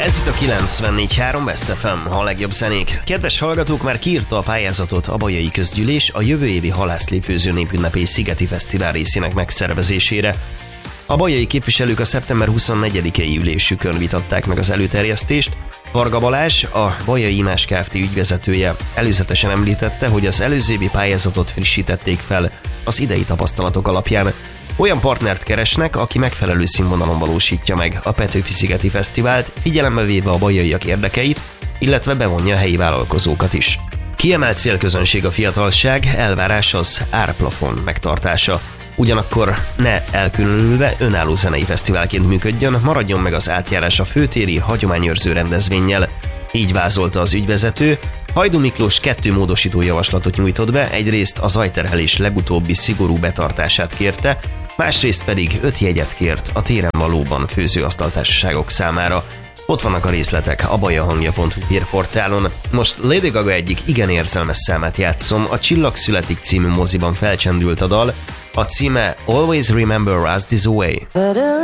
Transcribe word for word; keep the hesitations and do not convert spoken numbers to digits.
Ez itt a kilencvennégy három Best ef em, a legjobb zenék. Kedves hallgatók, már kiírta a pályázatot a Bajai Közgyűlés a jövő évi halászlé-főző népünnepély Szigeti Fesztivál részének megszervezésére. A bajai képviselők a szeptember huszonnegyedikei ülésükön vitatták meg az előterjesztést. Varga Balázs, a Bajai Imás Kft. Ügyvezetője előzetesen említette, hogy az előző évi pályázatot frissítették fel az idei tapasztalatok alapján. Olyan partnert keresnek, aki megfelelő színvonalon valósítja meg a Petőfi-szigeti Fesztivált, figyelembe véve a bajaiak érdekeit, illetve bevonja a helyi vállalkozókat is. Kiemelt célközönség a fiatalság, elvárás az árplafon megtartása. Ugyanakkor ne elkülönülve önálló zenei fesztiválként működjön, maradjon meg az átjárás a főtéri hagyományőrző rendezvénnyel. Így vázolta az ügyvezető. Hajdú Miklós kettő módosító javaslatot nyújtott be, egyrészt a zajterhelés legutóbbi szigorú betartását kérte, másrészt pedig öt jegyet kért a téren valóban főző asztaltársaságok számára. Ott vannak a részletek a bajahangja pont hu hírportálon. Most Lady Gaga egyik igen érzelmes számát játszom, a Csillag születik című moziban felcsendült a dal, a címe Always Remember Us This Way.